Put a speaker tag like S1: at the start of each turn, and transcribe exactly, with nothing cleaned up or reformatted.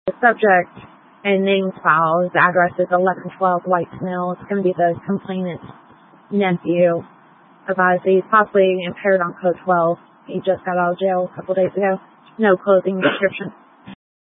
S1: The subject and name file, his address is eleven twelve White Mill. It's going to be the complainant's nephew. Advised he's possibly impaired on code twelve. He just got out of jail a couple days ago. No clothing description.